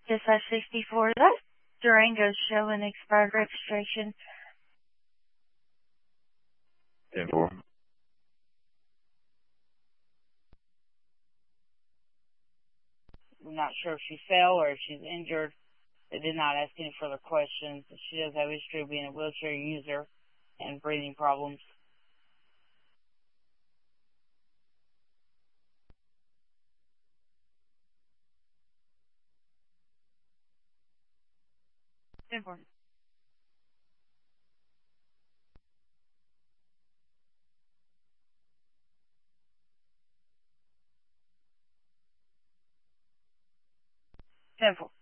This has 64 left. Durango showing expired registration. 10-4. I'm not sure if she fell or if she's injured. They did not ask any further questions. She does have a history of being a wheelchair user and breathing problems. Important. Simple.